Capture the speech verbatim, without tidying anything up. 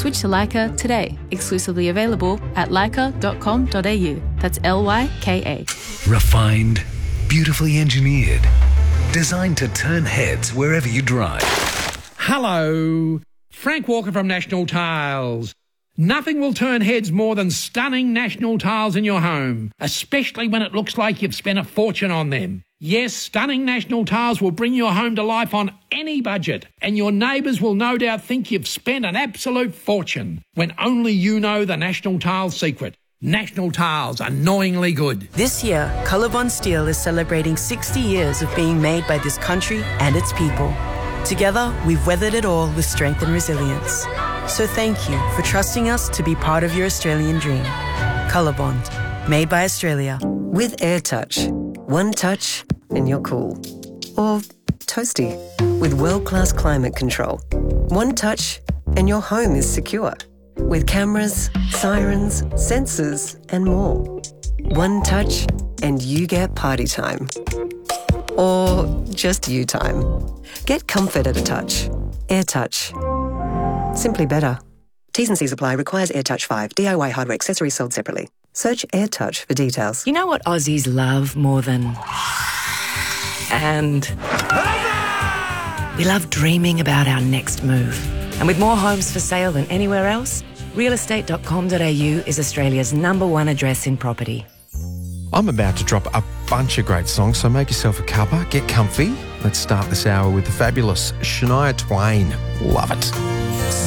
Switch to Leica today. Exclusively available at leica dot com dot a u. That's L Y K A. Refined, beautifully engineered, designed to turn heads wherever you drive. Hello, Frank Walker from National Tiles. Nothing will turn heads more than stunning National Tiles in your home, especially when it looks like you've spent a fortune on them. Yes, stunning National Tiles will bring your home to life on any budget, and your neighbours will no doubt think you've spent an absolute fortune, when only you know the National Tiles secret. National Tiles, annoyingly good. This year, Colorbond Steel is celebrating sixty years of being made by this country and its people. Together, we've weathered it all with strength and resilience. So thank you for trusting us to be part of your Australian dream. Colorbond, made by Australia. With AirTouch, one touch and you're cool. Or toasty, with world-class climate control. One touch and your home is secure. With cameras, sirens, sensors, and more. One touch and you get party time. Or just you time. Get comfort at a touch. AirTouch. Simply better. T's and C's apply. Requires AirTouch five. D I Y hardware accessories sold separately. Search AirTouch for details. You know what Aussies love more than... And... We love dreaming about our next move. And with more homes for sale than anywhere else, real estate dot com dot a u is Australia's number one address in property. I'm about to drop a bunch of great songs, so make yourself a cuppa, get comfy. Let's start this hour with the fabulous Shania Twain. Love it.